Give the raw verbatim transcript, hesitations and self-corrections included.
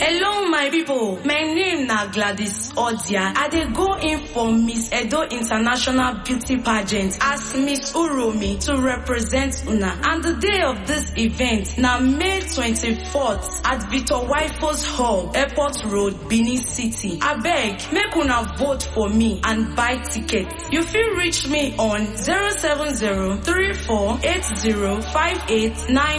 Hello my people, my name na Gladys Odia. I dey go in for Miss Edo International Beauty Pageant as Miss Uromi to represent una. And the day of this event na May twenty-fourth at Victor Waifos Hall, Airport Road, Benin City. Abeg, make una vote for me and buy tickets. You fit reach me on zero seven zero three four eight zero five eight nine